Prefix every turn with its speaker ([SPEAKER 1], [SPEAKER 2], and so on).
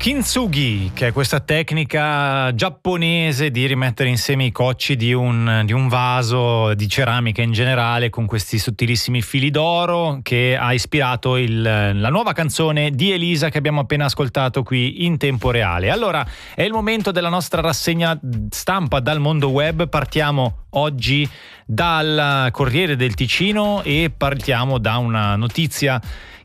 [SPEAKER 1] Kintsugi, che è questa tecnica giapponese di rimettere insieme i cocci di un vaso di ceramica in generale con questi sottilissimi fili d'oro, che ha ispirato la nuova canzone di Elisa che abbiamo appena ascoltato qui in tempo reale. Allora, è il momento della nostra rassegna stampa dal mondo web. Partiamo oggi dal Corriere del Ticino e partiamo da una notizia